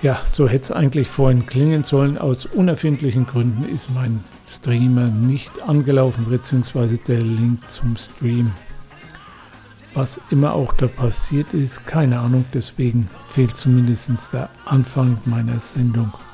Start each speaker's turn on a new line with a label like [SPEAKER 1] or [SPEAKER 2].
[SPEAKER 1] Ja, so hätte es eigentlich vorhin klingen sollen. Aus unerfindlichen Gründen ist mein Streamer nicht angelaufen, beziehungsweise der Link zum Stream. Was immer auch da passiert ist, keine Ahnung, deswegen fehlt zumindest der Anfang meiner Sendung.